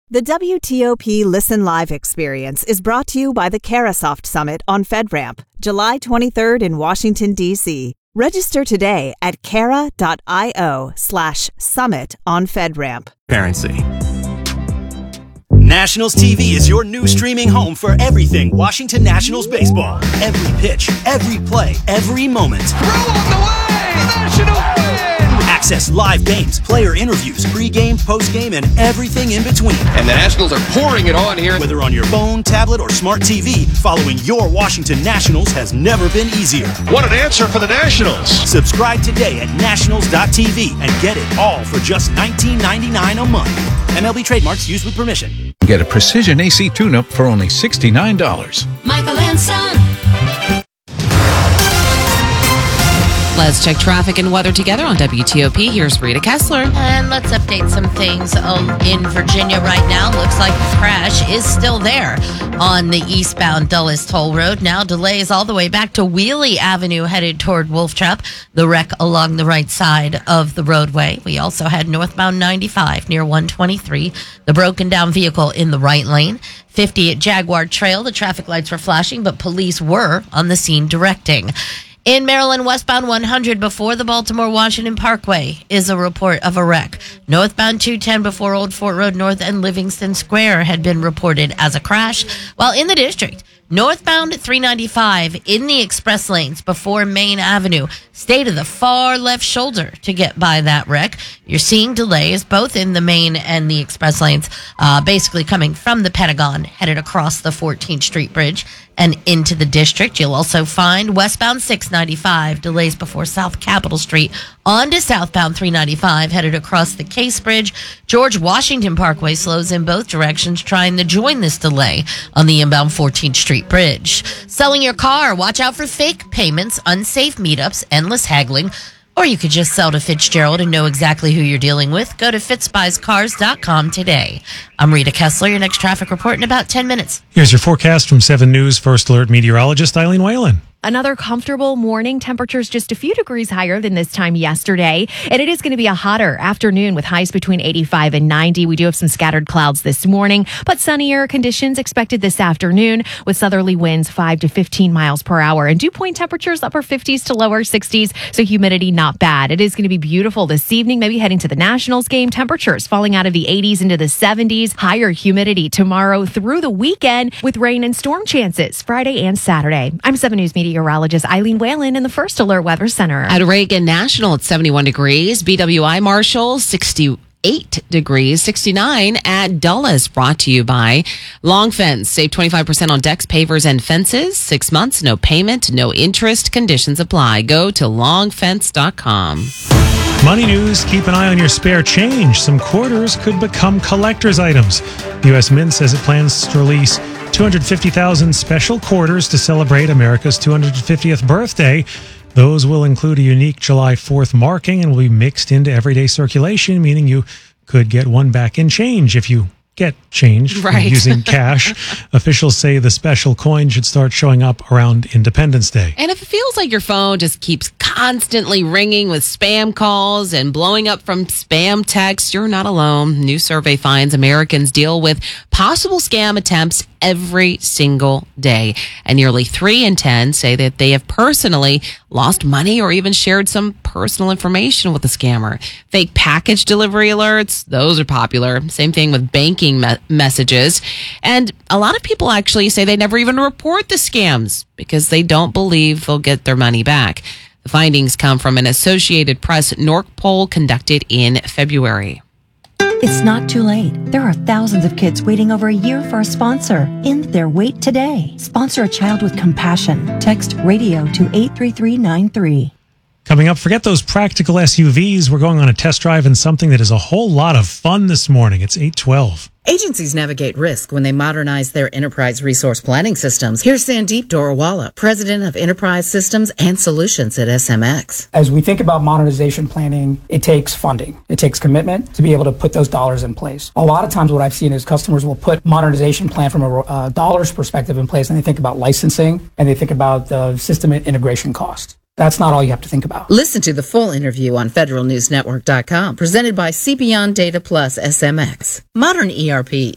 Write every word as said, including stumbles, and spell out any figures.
The W T O P Listen Live experience is brought to you by the Carasoft Summit on FedRAMP, July twenty-third in Washington, D C Register today at cara.io slash summit on FedRAMP. Transparency. Nationals T V is your new streaming home for everything Washington Nationals baseball. Every pitch, every play, every moment. Throw on the way! Nationals win! Access live games, player interviews, pregame, postgame, and everything in between. And the Nationals are pouring it on here. Whether on your phone, tablet, or smart T V, following your Washington Nationals has never been easier. What an answer for the Nationals. Subscribe today at nationals dot t v and get it all for just nineteen ninety-nine a month. M L B trademarks used with permission. Get a precision A C tune-up for only sixty-nine dollars. Michael and Son. Let's check traffic and weather together on W T O P. Here's Rita Kessler. And let's update some things um, in Virginia right now. Looks like the crash is still there on the eastbound Dulles Toll Road. Now delays all the way back to Wheelie Avenue headed toward Wolf Trap. The wreck along the right side of the roadway. We also had northbound ninety-five near one twenty-three. The broken down vehicle in the right lane. fifty at Jaguar Trail. The traffic lights were flashing, but police were on the scene directing. In Maryland, westbound one hundred before the Baltimore-Washington Parkway is a report of a wreck. Northbound two ten before Old Fort Road North and Livingston Square had been reported as a crash, while in the district, northbound three ninety-five in the express lanes before Main Avenue stay to the far left shoulder to get by that wreck. You're seeing delays both in the main and the express lanes, uh, basically coming from the Pentagon, headed across the fourteenth Street Bridge and into the district. You'll also find westbound six ninety-five delays before South Capitol Street on to southbound three ninety-five headed across the Case Bridge. George Washington Parkway slows in both directions, trying to join this delay on the inbound fourteenth Street Bridge. Selling your car, watch out for fake payments, unsafe meetups, endless haggling. Or you could just sell to Fitzgerald and know exactly who you're dealing with. Go to fitz buys cars dot com today. I'm Rita Kessler, your next traffic report in about ten minutes. Here's your forecast from seven News First Alert meteorologist Eileen Whalen. Another comfortable morning. Temperatures just a few degrees higher than this time yesterday. And it is going to be a hotter afternoon with highs between eighty-five and ninety. We do have some scattered clouds this morning, but sunnier conditions expected this afternoon with southerly winds five to fifteen miles per hour. And dew point temperatures upper fifties to lower sixties. So humidity not bad. It is going to be beautiful this evening, maybe heading to the Nationals game. Temperatures falling out of the eighties into the seventies. Higher humidity tomorrow through the weekend with rain and storm chances Friday and Saturday. I'm seven News meteorologist Eileen Whalen in the First Alert Weather Center. At Reagan National, it's seventy-one degrees. B W I Marshall, sixty-eight degrees. sixty-nine at Dulles, brought to you by Long Fence. Save twenty-five percent on decks, pavers, and fences. Six months, no payment, no interest. Conditions apply. Go to long fence dot com. Money news, keep an eye on your spare change. Some quarters could become collector's items. The U S Mint says it plans to release two hundred fifty thousand special quarters to celebrate America's two hundred fiftieth birthday. Those will include a unique July fourth marking and will be mixed into everyday circulation, meaning you could get one back in change if you get change right. using cash. Officials say the special coin should start showing up around Independence Day. And if it feels like your phone just keeps constantly ringing with spam calls and blowing up from spam texts, you're not alone. New survey finds Americans deal with possible scam attempts every single day. And nearly three in ten say that they have personally lost money or even shared some personal information with a scammer. Fake package delivery alerts, those are popular. Same thing with banking me- messages. And a lot of people actually say they never even report the scams because they don't believe they'll get their money back. The findings come from an Associated Press N O R C poll conducted in February. It's not too late. There are thousands of kids waiting over a year for a sponsor. End their wait today. Sponsor a child with compassion. Text radio to eight three three nine three. Coming up, forget those practical S U Vs. We're going on a test drive in something that is a whole lot of fun this morning. It's eight twelve. Agencies navigate risk when they modernize their enterprise resource planning systems. Here's Sandeep Dorawala, president of Enterprise Systems and Solutions at S M X. As we think about modernization planning, it takes funding. It takes commitment to be able to put those dollars in place. A lot of times what I've seen is customers will put modernization plan from a uh, dollars perspective in place, and they think about licensing, and they think about the system integration cost. That's not all you have to think about. Listen to the full interview on federal news network dot com, presented by C Beyond Data Plus S M X. Modern E R P